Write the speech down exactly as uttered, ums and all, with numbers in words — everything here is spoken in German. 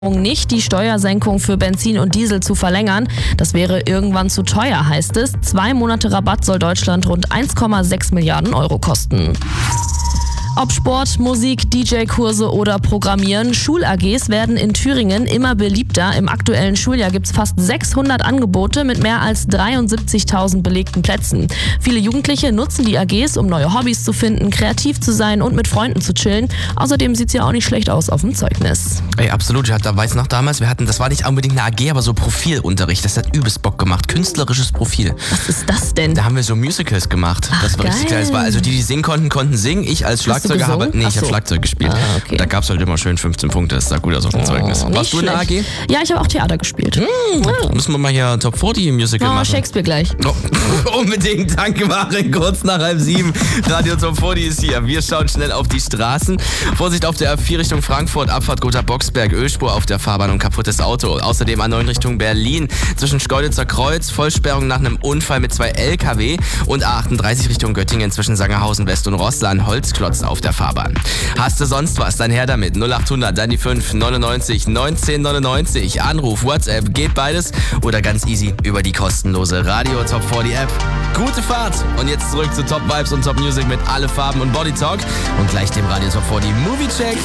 nicht, die Steuersenkung für Benzin und Diesel zu verlängern. Das wäre irgendwann zu teuer, heißt es. Zwei Monate Rabatt soll Deutschland rund eins Komma sechs Milliarden Euro kosten. Ob Sport, Musik, D J-Kurse oder Programmieren, Schul-A Gs werden in Thüringen immer beliebter. Im aktuellen Schuljahr gibt es fast sechshundert Angebote mit mehr als dreiundsiebzigtausend belegten Plätzen. Viele Jugendliche nutzen die A Gs, um neue Hobbys zu finden, kreativ zu sein und mit Freunden zu chillen. Außerdem sieht es ja auch nicht schlecht aus auf dem Zeugnis. Ey, absolut. Ich hatte, weiß noch damals, wir hatten, das war nicht unbedingt eine A G, aber so Profilunterricht. Das hat übelst Bock gemacht. Künstlerisches Profil. Was ist das denn? Da haben wir so Musicals gemacht. Ach, das war geil. richtig geil. Das war, also die, die singen konnten, konnten singen. Ich als Schlagzeuger habe, nee, ich so. habe Schlagzeug gespielt. Ah, okay. Und da gab es halt immer schön fünfzehn Punkte. Das sah gut aus auf dem Zeugnis. Oh, Warst du in der A G? Ja, ich habe auch Theater gespielt. Hm, ja. Müssen wir mal hier Top vierzig Musical Oh, machen. Shakespeare gleich. Oh, unbedingt, danke Maren, kurz nach halb sieben. Radio Top vierzig ist hier. Wir schauen schnell auf die Straßen. Vorsicht auf der A vier Richtung Frankfurt, Abfahrt Gotha-Boxberg, Ölspur auf der Fahrbahn und kaputtes Auto. Außerdem A neun Richtung Berlin, zwischen Schkeuditzer Kreuz, Vollsperrung nach einem Unfall mit zwei L K W und A achtunddreißig Richtung Göttingen zwischen Sangerhausen West und Roßla, Holzklotz auf der Fahrbahn. Hast du sonst was? Dann her damit. null achthundert, dann die fünf, neunundneunzig, neunzehn neunundneunzig. Anruf, WhatsApp, geht beides oder ganz easy über die kostenlose Radio Top vierzig App. Gute Fahrt! Und jetzt zurück zu Top Vibes und Top Music mit Alle Farben und Body Talk und gleich dem Radio Top vierzig Movie Check.